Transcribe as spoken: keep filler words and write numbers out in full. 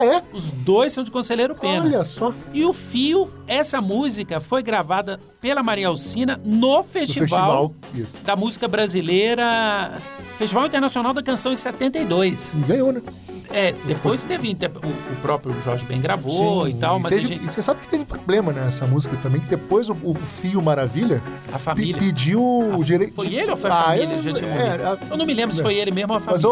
É? Os dois são de Conselheiro Pena. Olha só. E o Fio, essa música foi gravada pela Maria Alcina no festival, festival, isso. da música brasileira, Festival Internacional da Canção em setenta e dois. E ganhou, né? É, depois teve, o, o próprio Jorge Ben gravou Sim, e tal, mas teve, a gente... e você sabe que teve problema nessa música também, que depois o, o Fio Maravilha A família. pe- pediu A, o direito... foi ele ou foi a Ah, família? eu- Já tinha é, morrido? a- Eu não me lembro se foi ele mesmo ou a família. Mas